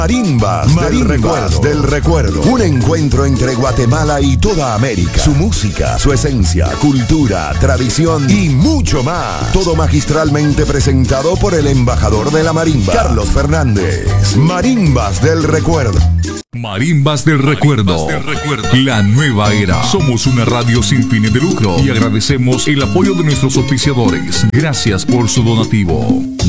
Marimbas del Recuerdo. Un encuentro entre Guatemala y toda América. Su música, su esencia, cultura, tradición y mucho más. Todo magistralmente presentado por el embajador de la marimba, Carlos Fernández. Marimbas del Recuerdo. Marimbas del Recuerdo. La nueva era. Somos una radio sin fines de lucro y agradecemos el apoyo de nuestros auspiciadores. Gracias por su donativo.